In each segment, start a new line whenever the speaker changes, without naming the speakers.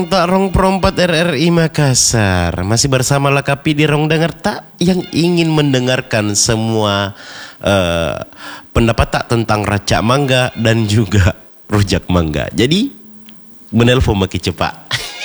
Tak Rong Perempat RRI Makassar masih bersama Lakapi di Rong Dengar Tak yang ingin mendengarkan semua pendapat tak tentang racak mangga dan juga rujak mangga. Jadi menelpon makin cepat.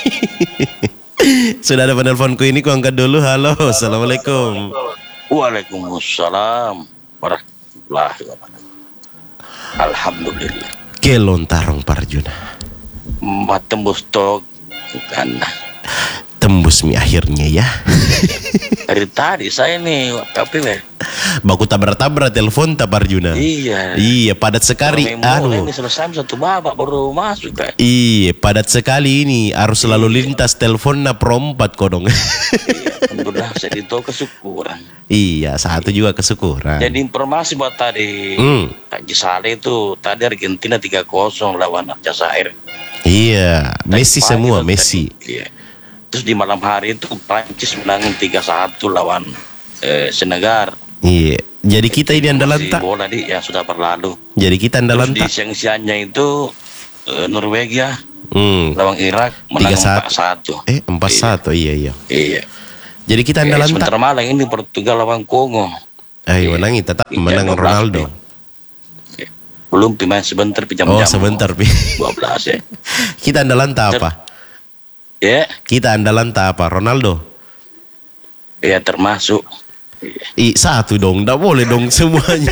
Sudah ada penelponku ini, ku angkat dulu. Halo, assalamualaikum.
Waalaikumsalam warahmatullahi wabarakatuh. Alhamdulillah.
Kelontarong Parjuna.
Matembus tok kan.
Tembus mi akhirnya ya.
Dari tadi saya nih tapi
Baku tabrak-tabrak telepon tak Parjuna. Iya, padat sekali.
Ini selesai satu babak baru masuk kan.
Iya, padat sekali ini. Harus selalu lintas telepon na perempat kodong.
Iya, alhamdulillah saya itu kesyukuran.
Iya, satu juga kesyukuran.
Jadi informasi buat tadi Haji Saleh itu tadi Argentina 3-0 lawan Aljazair.
Iya, Messi semua, Messi.
Iya. Terus di malam hari itu Prancis menang 3-1 lawan Senegal.
Iya, jadi kita ini andalan tak?
Bola yang sudah berlalu.
Jadi kita andalan tak?
Di siang-siangnya itu Norwegia lawan Irak menang 4-1.
4-1, iya.
Iya.
Jadi kita andalan tak?
Sebentar malam ini Portugal lawan Kongo.
Menang kita tak? Menang Ronaldo.
Belum pemain sebentar pinjam-jam.
Oh, sebentar
12 ya.
Kita andalan tak apa?
Ya.
Kita andalan tak apa? Ronaldo.
Iya, termasuk.
Satu dong, tidak boleh dong semuanya.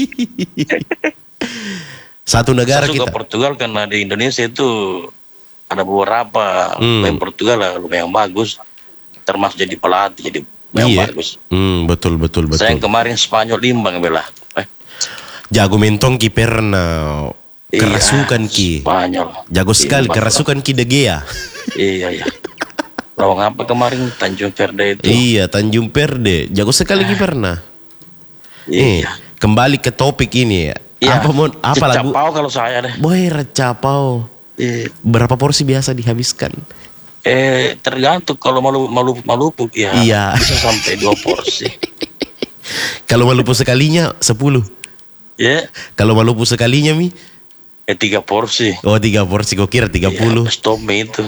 Satu negara
saya suka
kita.
Portugal karena di Indonesia itu ada beberapa pemain Portugal lah lumayan bagus, termasuk jadi pelatih, jadi lumayan bagus.
Betul.
Saya yang kemarin Spanyol imbang bela.
Jago mentong kiper na kerasukan ki.
Spanyol.
Jago sekali kerasukan ki De Gea.
Iya. Lawan apa kemarin Tanjung Verde itu?
Iya, Tanjung Verde. Jago sekali kiperna.
Iya.
Kembali ke topik ini ya.
Iya.
Apa lagu?
Recapau kalau saya deh.
Boy, recapau. Berapa porsi biasa dihabiskan?
Tergantung kalau Malupu ya.
Iya.
Bisa sampai 2 porsi.
Kalau Malupu sekalinya 10.
Ya.
Kalau Malupu sekalinya
3 porsi.
Oh, 3 porsi. Kok kira 30.
Ya, stop itu.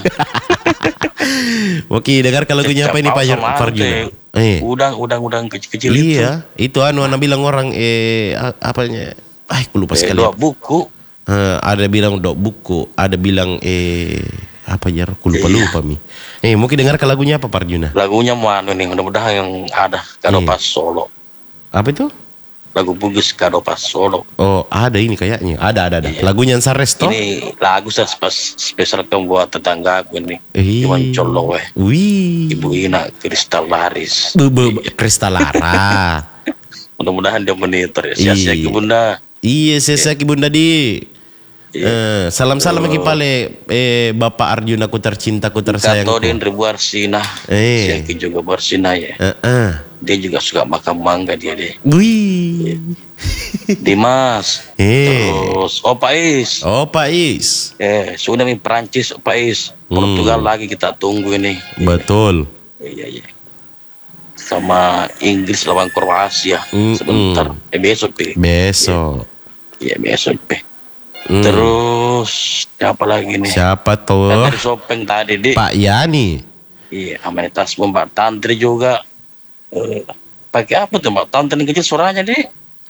Oke, dengar kalau lagunya apa ini Pak Farjuna?
Udang kecil-kecil
iya, itu anak bilang orang apanya? Aku lupa sekali.
Dok buku.
Ada bilang dok buku, ada bilang apa ya? Aku lupa mi. Mungkin dengar kalau lagunya apa Farjuna?
Lagunya mana nih? Mudah-mudahan yang ada Kadopas Solo.
Apa itu?
Lagu Bugis Kadopas Solo.
Oh, ada ini kayaknya. Ada.
Iya.
Lagunya Saresto.
Ini lagu saya spesial buat tetangga aku ini. Iwan Colo Ibu Ina Kristal Laris.
Kristal Lara.
Mudah-mudahan dia monitor ya. Sia-sia ki Bunda.
Iya, sia-sia ki Bunda di. Salam-salam lagi pale Bapak Arjuna ku tercinta ku tersayang.
Katodin Ribu Arsina. Sia ki juga Barsina ya. Dia juga suka makan mangga dia deh.
Wih.
Dimas. Terus Opa Is. Sudah di Prancis Opa Is. Portugal lagi kita tunggu ini.
Betul.
Iya. Sama Inggris lawan Kroasia sebentar. Besok. Iya, besok. Terus siapa lagi nih?
Siapa tuh?
Dari Sopeng tadi di
Pak Yani.
Iya, amenitas Mbak Tantri juga. Pakai apa tuh Mbak Tantri kecil suaranya deh?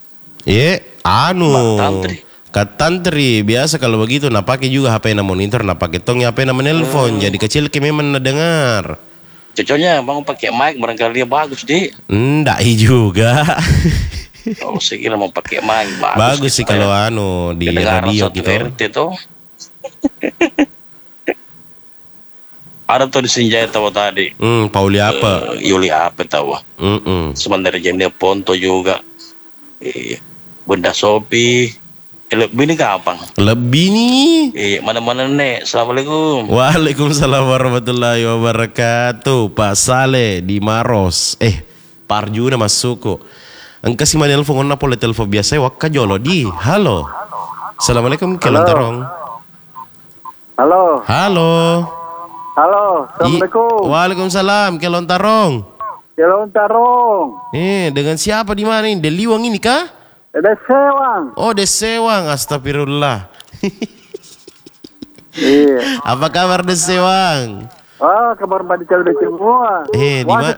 Kak
Tantri biasa kalau begitu nak pakai juga HP na monitor, nak pakai tong HP na menelpon. Jadi kecil ke memang dengar.
Cocoknya bang pakai mic barangkali dia bagus deh.
Enggak juga.
Oh, saya kira mau pakai mic
bagus sih kalau di radio gitu.
Ada tuh di Senjata tahu tadi.
Pauli apa?
Yuli apa tahu? Sebenarnya jenis Ponto juga. Bunda Sopi. Lebih nih kapan?
Lebih nih.
Mana-mana nek. Assalamualaikum.
Waalaikumsalam warahmatullahi wabarakatuh. Pak Saleh di Maros. Pak Arjuna masuk. Engkau si mana telepon na pole telepon biasa wakka jolo di. Halo. Assalamualaikum Kelontarong. Halo.
Assalamualaikum.
Waalaikumsalam Kelontarong. Dengan siapa di mana ini? Deliwang ini kah?
Desewang.
Oh, Desewang. Astagfirullah.
Iya.
Apa kabar Desewang?
Oh, kabar baik semua.
Di mana?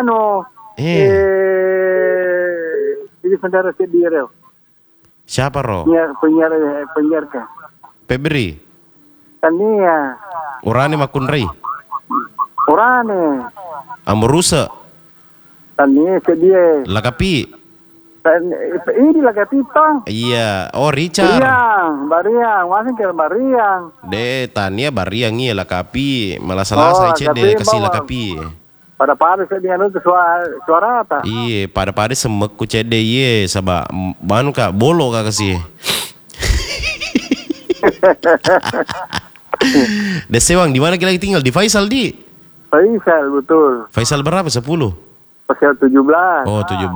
Ini saudara sendiri.
Siapa Ro?
Penyiar kan?
Febri.
Tania.
Urane makunrei.
Urane.
Amorusa.
Tania sedih.
Lakapi.
Ini lakapi toh.
Iya. Oh Richard.
Bariang. Masih kira Bariang.
Tania Bariang iya lakapi. Malah salah saya cede kasih lakapi.
Pada saya dengan itu suara tak?
Iya, pada semek ku cede iya sabak banu kak bolo kak kasih. Desewang di mana kita lagi tinggal? Di Faisal di?
Faisal betul.
Faisal berapa? 10?
Faisal 17.
Oh 17.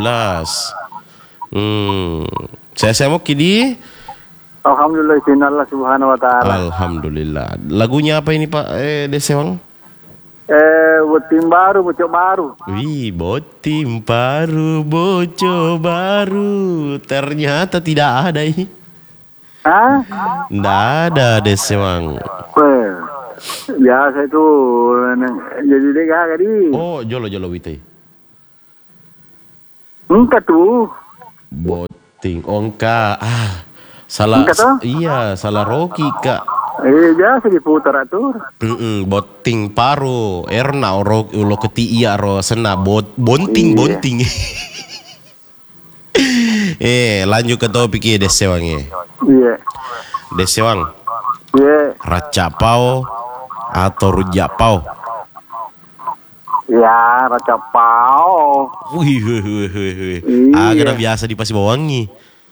Saya mau kini.
Alhamdulillah Allah subhanahu wa ta'ala.
Alhamdulillah. Lagunya apa ini Pak Desewang?
Botim baru, bocok baru.
Wih, botim baru, bocok baru. Ternyata tidak ada ini.
Hah?
Tidak ada Desewang.
Biasa itu jadi dega tadi.
Oh, jolo wite.
Enggak tuh.
Boting ongka. Salah. Iya, salah Rocky Kak.
Biasa diputar atur.
Boting paru, erna ulo keti iya ro sena bonting. Lanjut ke topik ya Desewang ya.
Iya.
Desewang.
Iya.
Raca pau atau rujak pau?
Ya, raca pau.
Wih. Agak biasa di Pasibawangi.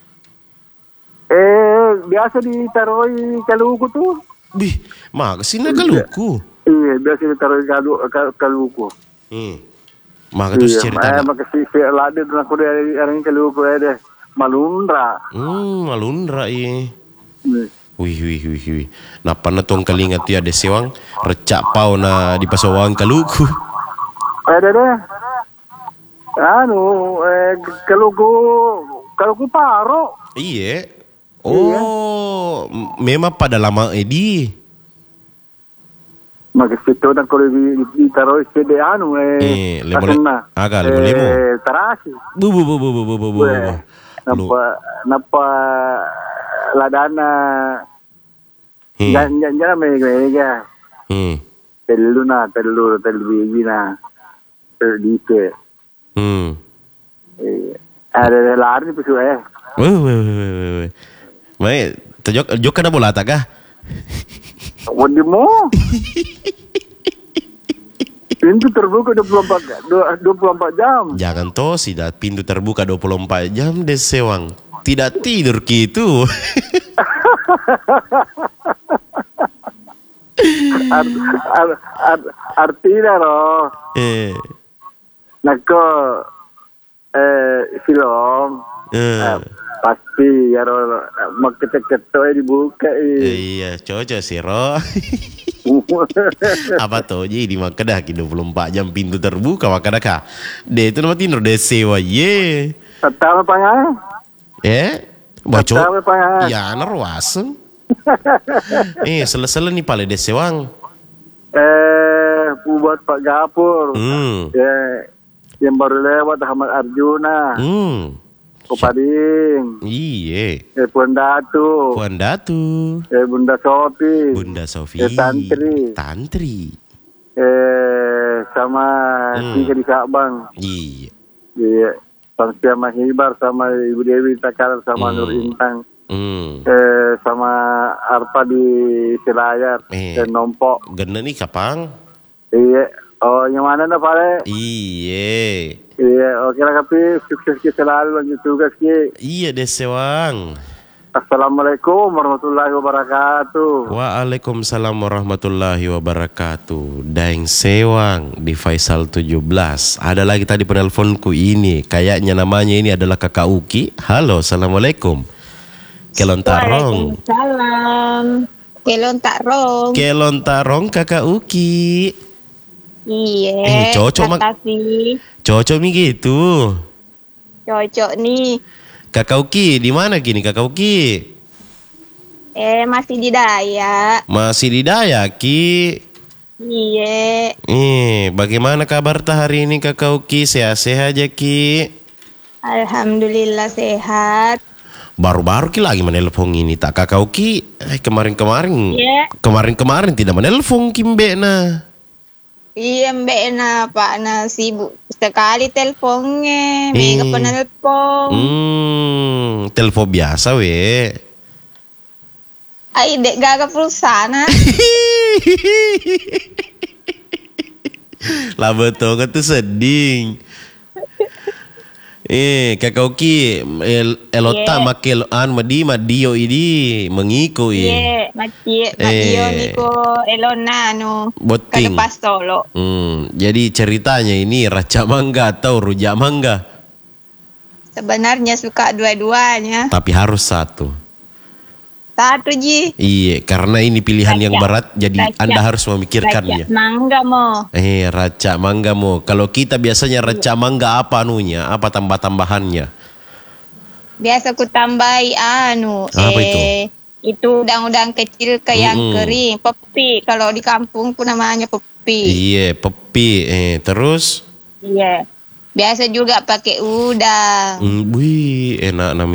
Biasa ditaruh kaluku tuh.
Bih, kesini kaluku.
Iya, biasa ditaruh kaluku.
Maka tuh cerita.
Maka si lade dan aku dari orang kaluku ada Malundra.
Malundra iya. Wih. Napa na tong kalingat ya Desewang recak pau na di Pasawang kaluku.
Ada deh. Kaluku paro.
Iya. Oh, memang pada lama edi.
Maka situ dan kalau ditaruh CD
lemo.
Terasi.
Bu.
Napa ladana. Jangan mega. Telu biji na. Terdike. Ada lari tu
Baik, jok kena bola tak kah?
Wadi mo. Pintu terbuka 24 jam.
Jangan toh tidak pintu terbuka 24 jam Desewang. Tidak tidur gitu.
Artinya loh. Nako film. Pasti ya ro ketek-ketek dibuka
Iya, cocok sih ro. Apa tuh jadi makadah 24 jam pintu terbuka makadah kah? Dia itu nama tidur Desewa ye.
Pertama pangan.
Bocor. Ya narwasem. Selesai nih pale Desewang.
Buat Pak Gapur. Yang baru lewat Ahmad Arjuna. Kupading.
Iya.
Puan Datu. Bunda Sofi.
Tantri.
Sama tiga di Sabang. Iya. Samsia Mahibar sama Ibu Dewi Takar sama Nur Intang. Sama Arpa di Selayar. Dan Nompok.
Gena nih kapang.
Iya. Oh, yang mana dah Pak? Iya, oke lah Kapi, sukses kita selalu lanjut tugas Ki.
Iya Desewang.
Assalamualaikum warahmatullahi wabarakatuh.
Waalaikumsalam warahmatullahi wabarakatuh. Daeng Sewang di Faisal 17. Ada lagi tadi penelponku ini, kayaknya namanya ini adalah Kakak Uki. Halo, assalamualaikum. Kelontarong.
Waalaikumsalam. Kelontarong.
Kelontarong Kakak Uki.
Iya.
Cocok Cocok nih gitu.
Cocok nih.
Kakak Uki, di mana gini Kakak Uki?
Masih di Dayak.
Masih di Dayak, Ki.
Iya.
Bagaimana kabar hari ini Kakak Ki? Sehat-sehat aja, Ki?
Alhamdulillah sehat.
Baru-baru Ki lagi menelpon ini tak Kakak Ki. Kemarin-kemarin.
Iya.
Kemarin-kemarin tidak menelpon Ki Mbak na.
Iya Mbak na, Pak na sibuk sekali teleponnya. Mega penelpon.
Telepon biasa we.
Ay, dek gaga pulsana.
Lah betul kan tuh seding. Kakak Ki elota makel madio ini mengiko
madio niko elona no
boting
pas solo.
Jadi ceritanya ini raca mangga atau rujak mangga?
Sebenarnya suka dua-duanya.
Tapi harus satu.
Satu Ji.
Iya, karena ini pilihan yang berat, jadi Anda harus memikirkannya.
Raca mangga mo.
Raca mangga mo. Kalau kita biasanya raca mangga apa anunya? Apa tambah-tambahannya?
Biasa ku tambahi
apa itu?
Itu udang-udang kecil ke yang kering, pepi. Kalau di kampung pun namanya pepi.
Iya, pepi. Terus?
Iya. Biasa juga pakai udang.
Wih, enak namanya.